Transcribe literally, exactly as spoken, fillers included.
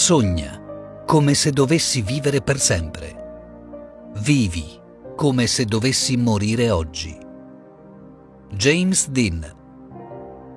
Sogna come se dovessi vivere per sempre. Vivi come se dovessi morire oggi. James Dean.